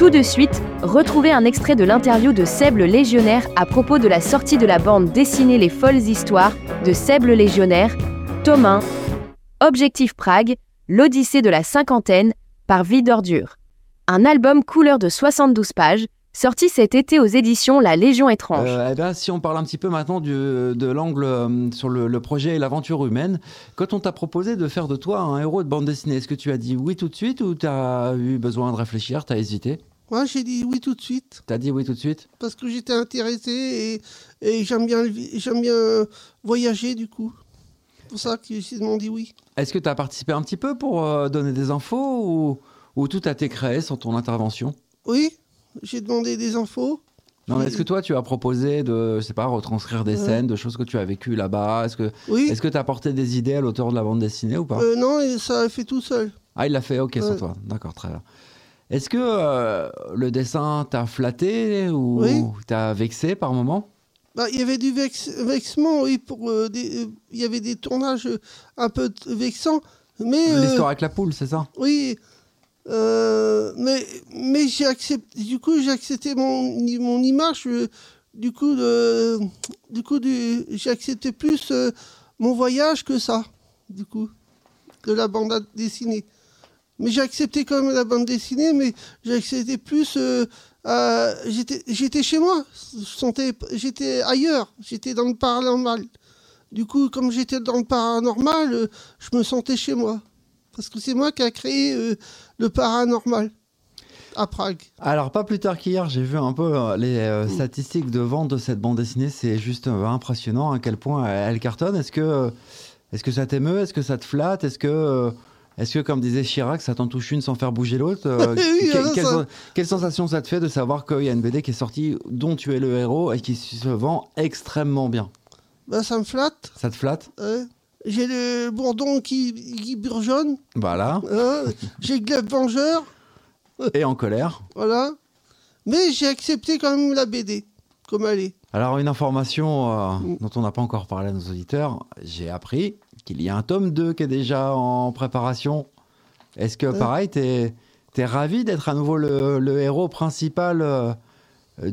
Tout de suite, retrouvez un extrait de l'interview de Seb le Légionnaire à propos de la sortie de la bande dessinée Les Folles Histoires de Seb le Légionnaire, tome 1, Objectif Prague, l'Odyssée de la cinquantaine, par Vie d'Ordure. Un album couleur de 72 pages, sorti cet été aux éditions La Légion étrange. Si on parle un petit peu maintenant de l'angle sur le projet et l'aventure humaine, quand on t'a proposé de faire de toi un héros de bande dessinée, est-ce que tu as dit oui tout de suite ou tu as eu besoin de réfléchir, tu as hésité? Moi, j'ai dit oui tout de suite. Tu as dit oui tout de suite? Parce que j'étais intéressé et j'aime bien voyager du coup. C'est pour ça que j'ai demandé oui. Est-ce que tu as participé un petit peu pour donner des infos ou tout a été créé sans ton intervention? Oui, j'ai demandé des infos. Non, mais est-ce que toi, tu as proposé de, je sais pas, retranscrire des scènes, de choses que tu as vécues là-bas? Est-ce que tu as apporté des idées à l'auteur de la bande dessinée ou pas? Non, ça a fait tout seul. Ah, il l'a fait, ok, sans toi. D'accord, très bien. Est-ce que le dessin t'a flatté ou t'a vexé par moment? Il y avait du vexement, oui. Il y avait des tournages un peu vexants. L'histoire avec la poule, c'est ça? Oui. Mais j'ai accepté. Du coup, j'ai accepté mon image. J'ai accepté plus mon voyage que ça. Du coup, que la bande dessinée. Mais j'ai accepté quand même la bande dessinée, mais j'ai accepté plus. J'étais chez moi. J'étais ailleurs. J'étais dans le paranormal. Du coup, comme j'étais dans le paranormal, je me sentais chez moi. Parce que c'est moi qui a créé le paranormal à Prague. Alors, pas plus tard qu'hier, j'ai vu un peu les statistiques de vente de cette bande dessinée. C'est juste impressionnant à quel point elle cartonne. Est-ce que ça t'émeut? Est-ce que ça te flatte? Est-ce que, comme disait Chirac, ça t'en touche une sans faire bouger l'autre? Quelle sensation ça te fait de savoir qu'il y a une BD qui est sortie dont tu es le héros et qui se vend extrêmement bien? Ça me flatte. Ça te flatte? J'ai le bourdon qui bourgeonne. Voilà. J'ai le glaive vengeur. Et en colère. Voilà. Mais j'ai accepté quand même la BD, comme elle est. Alors, une information dont on n'a pas encore parlé à nos auditeurs, j'ai appris qu'il y a un tome 2 qui est déjà en préparation. Est-ce que, pareil, t'es ravi d'être à nouveau le héros principal